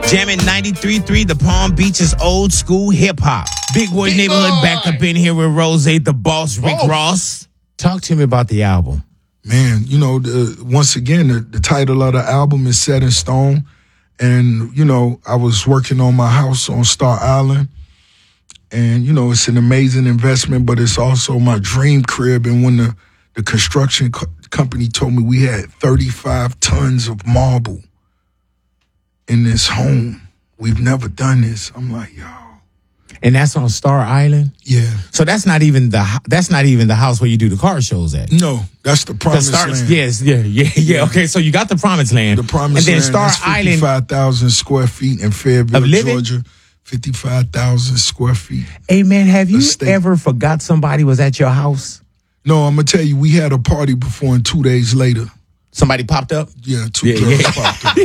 Jamming 93.3, the Palm Beaches old school hip hop. Big Boy Neighborhood back up in here with Rose, the boss, Rick Ross. Talk to me about the album. Man, you know, once again, the title of the album is Set in Stone. And, you know, I was working on my house on Star Island. And, you know, it's an amazing investment, but it's also my dream crib. And when the construction company told me we had 35 tons of marble in this home, we've never done this. I'm like, yo. And that's on Star Island? Yeah. So that's not even the house where you do the car shows at? No, that's the Promised Land. Yes, yeah. Okay, so you got the Promised Land. The Promised Land, Star that's Island, 55,000 square feet in Fayetteville, Georgia. 55,000 square feet. Hey, man, have you ever forgot somebody was at your house? No, I'm going to tell you, we had a party before and 2 days later. Somebody popped up? Yeah, two girls popped up.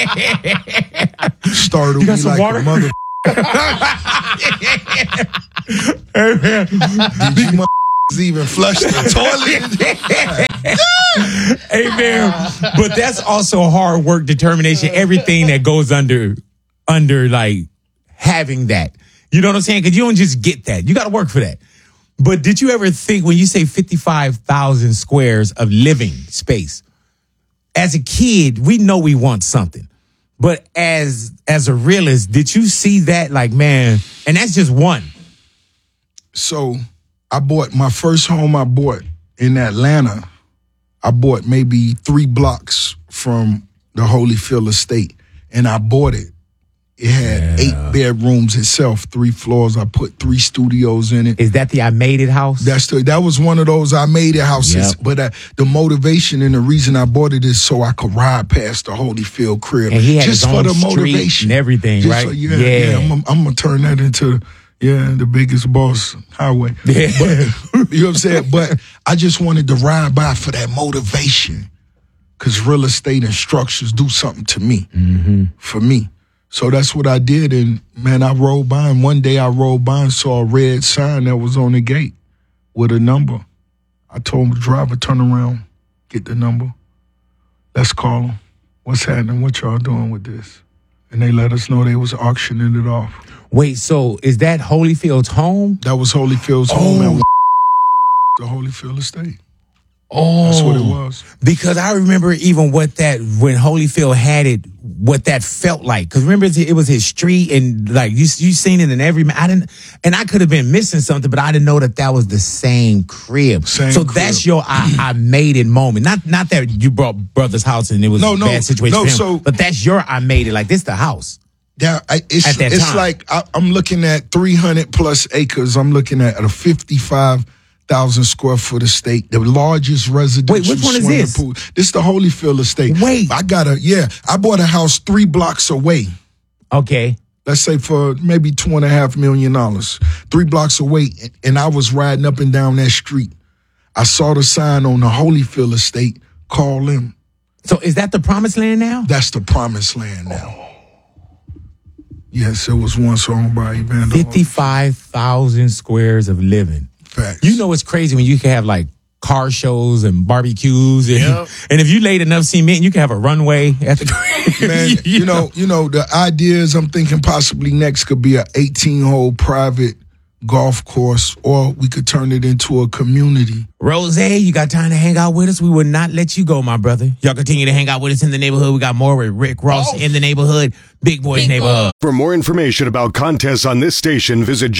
Started you got me some like water? a mother. Hey, man. Did you even flush the toilet? Hey, man. But that's also hard work, determination, everything that goes under like having that. You know what I'm saying? Because you don't just get that. You got to work for that. But did you ever think when you say 55,000 squares of living space, as a kid, we know we want something. But as a realist, did you see that like, man, and that's just one. So I bought my first home I bought in Atlanta. I bought maybe 3 blocks from the Holyfield estate, and I bought it. It had 8 bedrooms itself, 3 floors. I put 3 studios in it. Is that the I Made It house? That was one of those I Made It houses. Yep. But the motivation and the reason I bought it is so I could ride past the Holyfield crib. And he had just his for own the street motivation and everything, just right? So, yeah. I'm gonna turn that into the biggest boss highway. Yeah. But, you know what I'm saying? But I just wanted to ride by for that motivation, because real estate and structures do something to me, for me. So that's what I did, and man, I rolled by, and one day I rolled by and saw a red sign that was on the gate with a number. I told the driver, turn around, get the number. Let's call them. What's happening? What y'all doing with this? And they let us know they was auctioning it off. Wait, so is that Holyfield's home? That was Holyfield's home at the Holyfield estate. Oh, that's what it was. Because I remember even when Holyfield had it, what that felt like. Because remember, it was his street, and like you seen it in every. I could have been missing something, but I didn't know that was the same crib. That's your I made it moment. Not that you brought brother's house and it was a bad situation for him, but that's your I made it. Like this, the house. Yeah, it's like I'm looking at 300 plus acres. I'm looking at a 55,000 square foot estate, the largest residential which one is swimming this? pool. This is the Holyfield estate. Wait. I bought a house 3 blocks away. Okay. Let's say for maybe $2.5 million, 3 blocks away. And I was riding up and down that street. I saw the sign on the Holyfield estate, call them. So is that the Promised Land now? That's the Promised Land now. Yes, it was once owned by Evander. 55,000 squares of living. Facts. You know it's crazy when you can have like car shows and barbecues, and if you laid enough cement, you can have a runway at the crib. Man, you know the ideas I'm thinking possibly next could be a 18-hole private golf course, or we could turn it into a community. Rose, you got time to hang out with us? We will not let you go, my brother. Y'all continue to hang out with us in the neighborhood. We got more with Rick Ross in the neighborhood, Big Boy's neighborhood. For more information about contests on this station, visit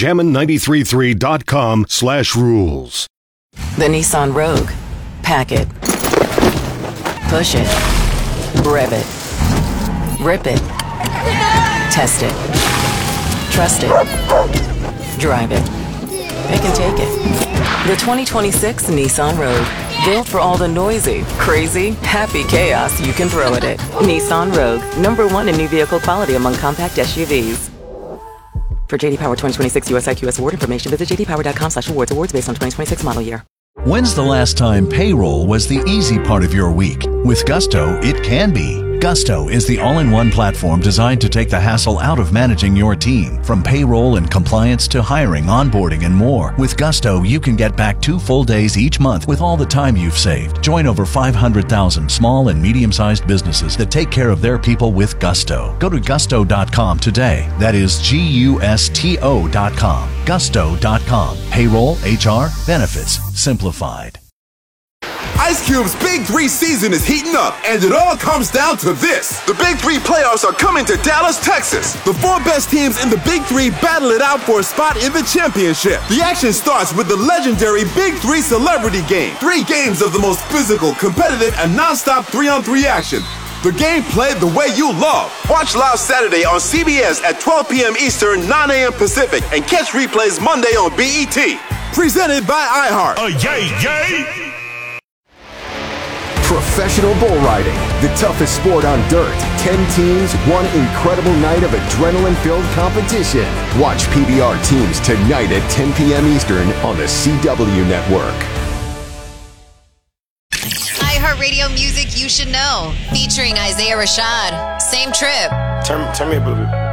jammin933.com/rules. The Nissan Rogue. Pack it. Push it. Rev it. Rip it. Test it. Trust it. Drive it. Pick and take it. The 2026 Nissan Rogue. Built for all the noisy, crazy, happy chaos you can throw at it. Nissan Rogue. #1 in new vehicle quality among compact SUVs. For JD Power 2026 US IQS award information, visit jdpower.com/awards. Awards based on 2026 model year. When's the last time payroll was the easy part of your week? With Gusto, it can be. Gusto is the all-in-one platform designed to take the hassle out of managing your team, from payroll and compliance to hiring, onboarding, and more. With Gusto, you can get back 2 full days each month with all the time you've saved. Join over 500,000 small and medium-sized businesses that take care of their people with Gusto. Go to gusto.com today. That is GUSTO.com. Gusto.com. Payroll, HR, benefits, simplified. Ice Cube's Big 3 season is heating up, and it all comes down to this. The Big 3 playoffs are coming to Dallas, Texas. The 4 best teams in the Big 3 battle it out for a spot in the championship. The action starts with the legendary Big 3 Celebrity Game. 3 games of the most physical, competitive, and non-stop 3-on-3 action. The game played the way you love. Watch live Saturday on CBS at 12 p.m. Eastern, 9 a.m. Pacific, and catch replays Monday on BET. Presented by iHeart. Yay! Professional bull riding, the toughest sport on dirt. 10 teams, one incredible night of adrenaline-filled competition. Watch PBR teams tonight at 10 p.m. Eastern on the CW Network. iHeartRadio music you should know, featuring Isaiah Rashad. Same trip. Turn me up a little bit.